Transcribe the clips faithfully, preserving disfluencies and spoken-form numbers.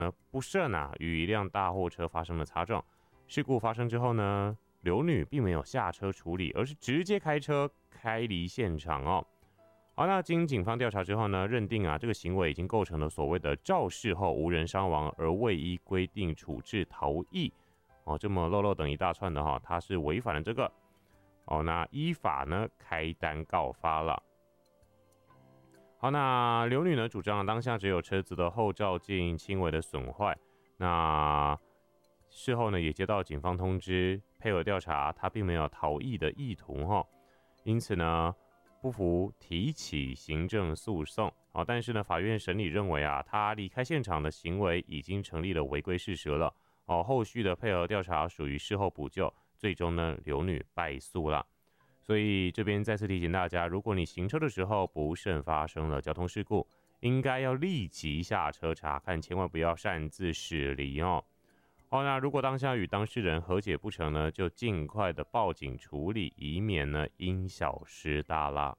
呢不慎啊与一辆大货车发生了擦撞。事故发生之后呢，刘女并没有下车处理，而是直接开车开离现场哦。好，那经警方调查之后呢，认定啊这个行为已经构成了所谓的肇事后无人伤亡而未依规定处置逃逸哦，这么漏漏等一大串的哈、哦，他是违反了这个哦，那依法呢开单告发了。好，那刘女呢主张当下只有车子的后照镜轻微的损坏，那事后呢也接到警方通知，配合调查，她并没有逃逸的意图哈，因此呢不服提起行政诉讼。好，但是呢法院审理认为啊，她离开现场的行为已经成立了违规事实了。哦，后续的配合调查属于事后补救，最终呢刘女败诉了。所以这边再次提醒大家，如果你行车的时候不慎发生了交通事故，应该要立即下车查看，千万不要擅自驶离哦。好，那如果当下与当事人和解不成呢，就尽快的报警处理，以免呢因小失大啦。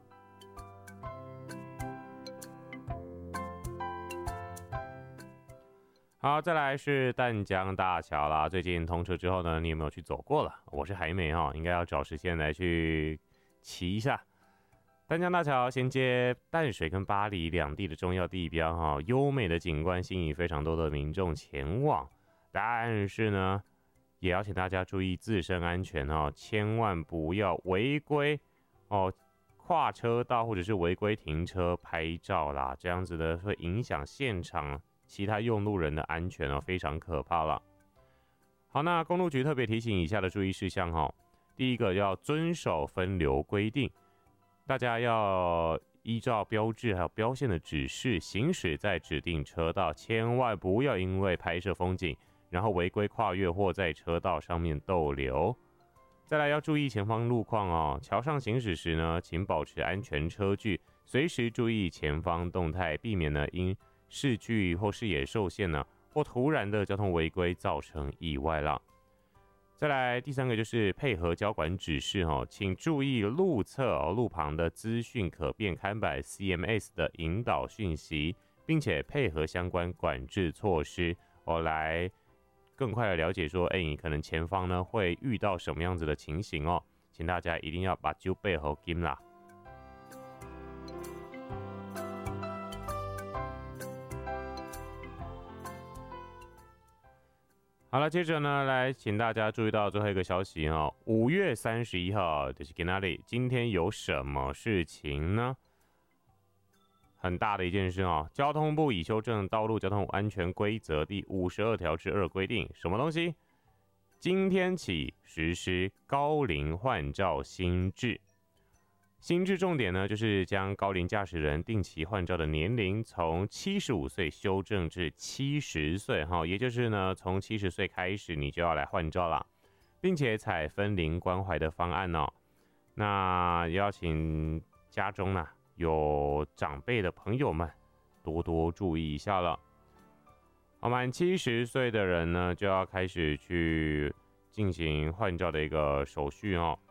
好，再来是淡江大桥啦。最近通车之后呢，你有没有去走过了？我是还没哈，应该要找时间来去骑一下。淡江大桥衔接淡水跟巴黎两地的重要地标哈，优美的景观吸引非常多的民众前往。但是呢，也要请大家注意自身安全哦，千万不要违规哦，跨车道或者是违规停车拍照啦，这样子的会影响现场其他用路人的安全哦，非常可怕了。好，那公路局特别提醒以下的注意事项哈。第一个要遵守分流规定，大家要依照标志还有标线的指示行驶在指定车道，千万不要因为拍摄风景，然后违规跨越或在车道上面逗留。再来要注意前方路况哦，桥上行驶时呢，请保持安全车距，随时注意前方动态，避免呢因视距或视野受限呢，或突然的交通违规造成意外啦。再来第三个就是配合交管指示哦，请注意路侧哦路旁的资讯可变看板 C M S 的引导讯息，并且配合相关管制措施哦，来更快的了解说，哎，你可能前方呢会遇到什么样子的情形哦，请大家一定要把酒备好金啦。好了，接着呢，来请大家注意到最后一个消息哦，五月三十一号就是今天，今天有什么事情呢？很大的一件事哦，交通部已修正《道路交通安全规则》第五十二条之二规定，什么东西？今天起实施高龄换照新制。新制重点呢，就是将高龄驾驶人定期换照的年龄从七十五岁修正至七十岁，也就是呢，从七十岁开始你就要来换照啦，并且采分龄关怀的方案哦。那邀请家中呢有长辈的朋友们多多注意一下了。好，满七十岁的人呢，就要开始去进行换照的一个手续哦。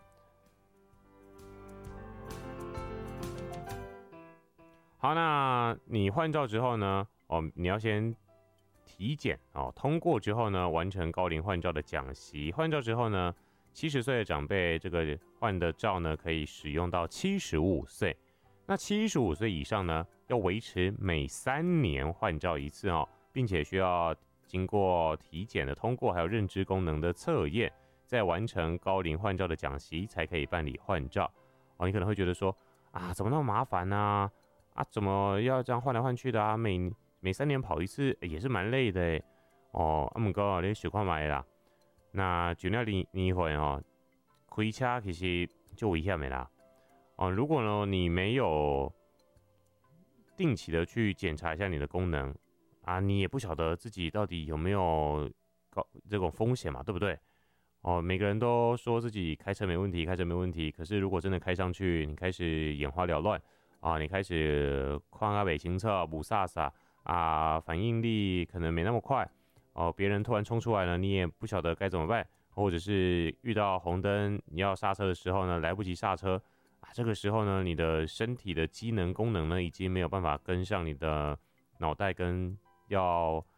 好，那你换照之后呢？哦，你要先体检哦，通过之后呢，完成高龄换照的讲习。换照之后呢，七十岁的长辈这个换的照呢，可以使用到七十五岁。那七十五岁以上呢，要维持每三年换照一次哦，并且需要经过体检的通过，还有认知功能的测验，再完成高龄换照的讲习，才可以办理换照。哦，你可能会觉得说啊，怎么那么麻烦呢？啊，怎么要这样换来换去的啊？每每三年跑一次，欸、也是蛮累的哎。哦，啊，不过你想看卖啦，那就那你你会哦，开车其实就危险的啦。哦，如果呢你没有定期的去检查一下你的功能啊，你也不晓得自己到底有没有高这种风险嘛，对不对？哦，每个人都说自己开车没问题，开车没问题，可是如果真的开上去，你开始眼花缭乱。啊，你开始框啊、尾行车、补煞煞啊，反应力可能没那么快哦。别人突然冲出来了，你也不晓得该怎么办，或者是遇到红灯，你要刹车的时候呢，来不及刹车啊。这个时候呢，你的身体的机能功能呢，已经没有办法跟上你的脑袋跟要